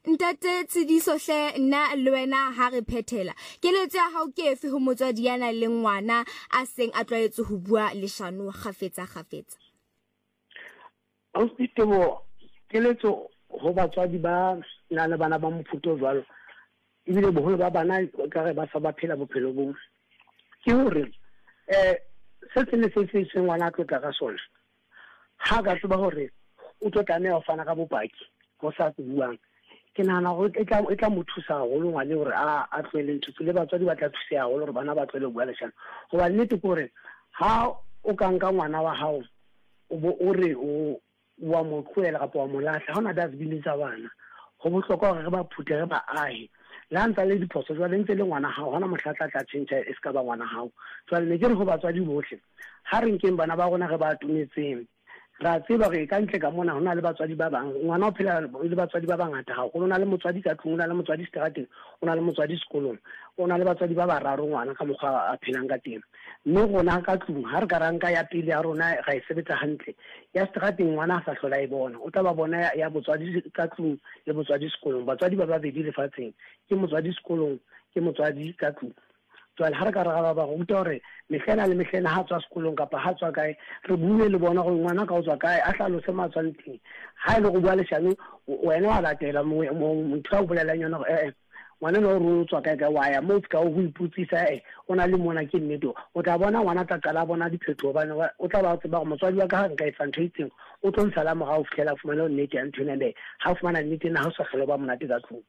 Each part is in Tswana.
Ntate Tshidiso hle nna le wena ha re phethela. Keletso ya hao ke efe ho motswadi ya nang le ngwana a seng a tlwaetse ho bua leshano kgafetsa. Tebo keletso ho batswadi ba na le bana ba mofuto jwalo. Ebile boholo ba bana ka re ba sa ba phela bophelo bo. Ke hore se se ngwana tlo ka sona. Ha ga tseba hore o tlo tlameha ho fana ka bopaki ho sa buang. Ke nahana gore e tla mo thusa haholo ngwane hore a tlwele ntho le batswadi ba tla thusa haholo hore bana ba tlwele ho bua leshano. Hoba nnete ke hore ha o ka nka ngwana wa hao o re wa mo tloela kapa wa mo lahla ha ona dustbin tsa bana go bohlokwa gore re ba phute re ba ahe la ntse le diphoso jwa le ntse le ngwana hao hona mohlatla tla change e ska ba ngwana hao jwa le ke re go batswadi bohle ha re nkeng bana ba rona re ba tumetseng ra tseba re ka ntle ka mona hona le batswadi ba bang ngwana o phela le batswadi ba bangata ha go na le motswadi ka tlung o na le motswadi strateng o na le motswadi sekolong o na le batswadi ba bararo ngwana ka mokgwa a phelang ka teng mme gona ka tlung ha re ka ranka ya pele ya rona ga e sebetsa hantle ya strateng ngwana a sa hlola e bona o tla ba bona ya botswadi ka tlung le botswadi sekolong batswadi ba babedi lefatsheng ke motswadi sekolong ke motswadi ka tlung jwale ha re ka ra ba ruta hore mehlena le mehlena ha tswa sekolong kapa ha tswa kae re bue le bona gore ngwana ka o tswa kae a hlalose matswantleng ha ile go bua leshano wena wa latela motho a bolelang yona ngwana no ro tswa kae ka wa ya mo ka o iputsisa o na le mona ke nnete o tla bona ngwana tla qala bona diphetho bana o tla ba tseba go motswadi wa ka nka e fantho itseng o tlo ntsala mo ga o fihlela fumana nnete ya ntho nele ha o fumana nnete na ha o sa hlelo ba monate ka tlung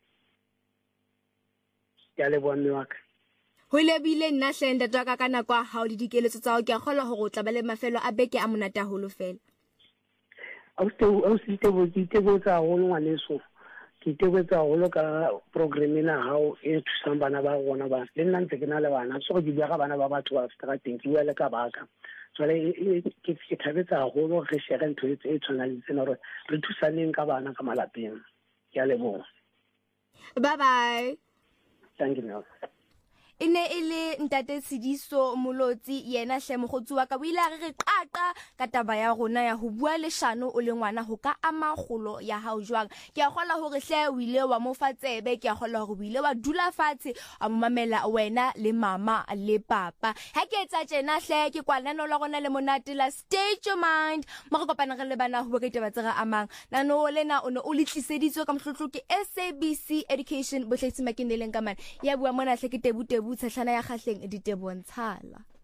ya le bone wa ka Ho lebile nna hle ntate wa ka nako a hao le dikeletso tsa ho ke a kgola hore o tla ba le mafelo a beke a monate haholo fela. Au tebotsa haholo ngwaneso ke tebotsa haholo ka program ena hao e thusang bana ba rona ba le nna ntse ke na le bana so go bua ka bana ba batho ba strateng ke bua le ka baka jwale ke thabetsa haholo re share ntho e tshwanang le tsena hore re thusaneng ka bana ka malapeng ke a leboha. Bye bye. Thank you. Ine ile ntate Tshidiso Molotsi yena hle mogotsi wa ka o ile a re qaqa ka taba ya rona ya ho bua leshano o le ngwana ho ka ama kgolo ya hao jwang ke a kgola hore hle o ile wa mo fa tsebe ke a kgola hore o ile wa dula fatshe a mo mamela wena le mama le papa ha ke etsa tjena hle ke kwanano la rona le monate la state your mind mo re kopana re le bana ho ba ke taba tsega amang nano lena o ne o le tliseditswe ka mohlotlo ke SABC Education bohletse makeneleng ka mana ya bua mona hle ke tebu tshehlana ya kgahleng ditebong tshala.